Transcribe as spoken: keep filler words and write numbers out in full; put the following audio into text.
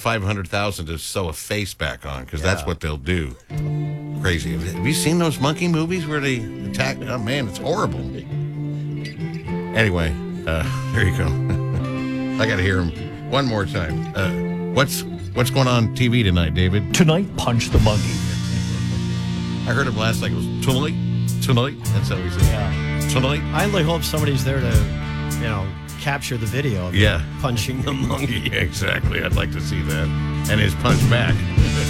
five hundred thousand dollars to sew a face back on, because Yeah. that's what they'll do. Crazy. Have you seen those monkey movies where they attack? Oh, man, it's horrible. Anyway, uh, there you go. I got to hear him one more time. Uh, what's what's going on T V tonight, David? Tonight, Punch the Monkey. I heard him last night. It was tonight. Tonight. That's how he said it. Yeah. Tonight. I only hope somebody's there to, you know, capture the video of Yeah. him punching the monkey. Yeah, exactly. I'd like to see that. And his punch back.